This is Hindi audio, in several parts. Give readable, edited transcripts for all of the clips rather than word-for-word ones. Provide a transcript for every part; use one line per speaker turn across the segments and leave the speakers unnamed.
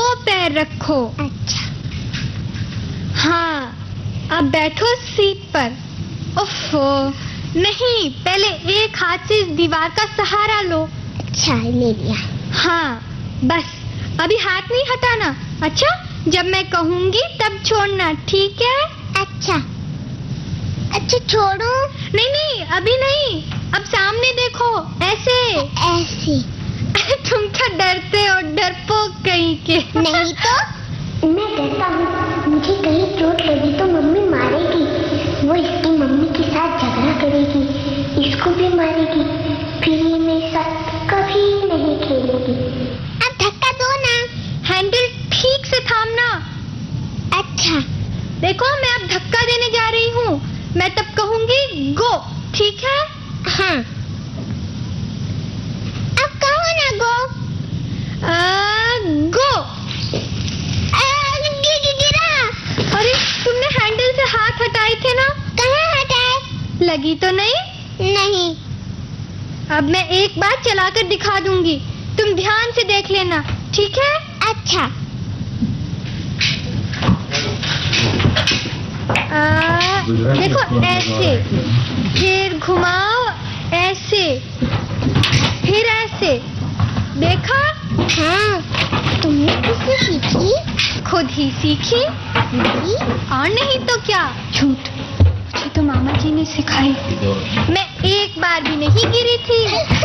पैर रखो।
अच्छा।
हाँ, अब बैठो सीट पर। ओफो, नहीं, पहले एक हाथ से इस दीवार का सहारा लो।
अच्छा, ले लिया।
हाँ, बस अभी हाथ नहीं हटाना। अच्छा, जब मैं कहूँगी तब छोड़ना, ठीक है?
अच्छा। अच्छा, छोड़ो?
नहीं नहीं, अभी नहीं, अब सामने देखो, ऐसे।
ऐसे?
तुम तो डरते हो, डरपोक कहीं के।
नहीं तो मैं डरता हूँ, मुझे कहीं चोट लगी तो मम्मी मारेगी, वो इसकी मम्मी के साथ झगड़ा करेगी, इसको भी मारेगी, फिर ये मेरे साथ कभी नहीं खेलेगी। अब धक्का दो ना।
हैंडल ठीक से थामना।
अच्छा।
देखो, मैं अब धक्का देने जा रही हूँ, मैं तब कहूँगी गो, ठीक है?
हाँ। अब कहो ना गो।
गो।
गिरा।
अरे, तुमने हैंडल से हाथ हटाए थे ना?
कहाँ हटाए?
लगी तो नहीं?
नहीं।
अब मैं एक बार चलाकर दिखा दूंगी, तुम ध्यान से देख लेना, ठीक है?
अच्छा।
देखो, ऐसे, फिर घुमाओ, ऐसे, फिर ऐसे। देखा?
हाँ, तुमने किससे सीखी?
खुद ही सीखी। और नहीं तो क्या। झूठ, मुझे तो मामा जी ने सिखाई। मैं एक बार भी नहीं गिरी थी।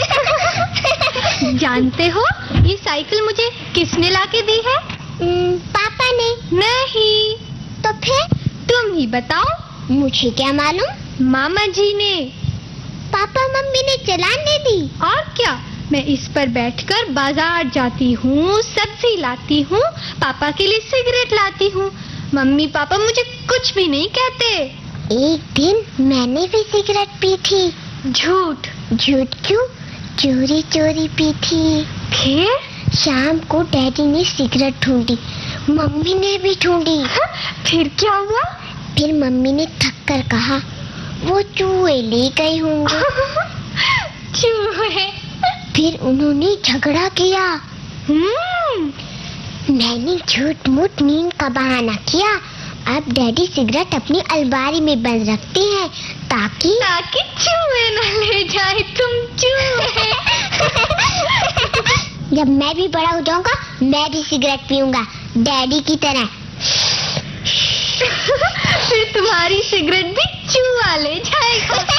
जानते हो, ये साइकिल मुझे किसने लाके दी है?
पापा ने।
नहीं।
तो फिर?
तुम ही बताओ।
मुझे क्या मालूम।
मामा जी ने।
पापा मम्मी ने चलाने दी।
और क्या, मैं इस पर बैठकर बाजार जाती हूँ, सब्जी लाती हूँ, पापा के लिए सिगरेट लाती हूँ। मम्मी पापा मुझे कुछ भी नहीं कहते।
एक दिन मैंने भी सिगरेट पी थी।
झूठ।
झूठ क्यों? चोरी चोरी पी थी।
फिर?
शाम को डैडी ने सिगरेट ढूंढी, मम्मी ने भी ढूंढी।
फिर क्या हुआ?
फिर मम्मी ने थक कर कहा, वो चूहे ले गए होंगे।
चूहे?
फिर उन्होंने झगड़ा किया। मैंने झूठ मूठ नींद का बहाना किया। अब डैडी सिगरेट अपनी अलमारी में बंद रखते हैं ताकि
चूहे न ले जाए। तुम चूहे।
जब मैं भी बड़ा हो जाऊंगा, मैं भी सिगरेट पीऊंगा डैडी की तरह।
फिर तुम्हारी सिगरेट भी चूहा ले जाएगा।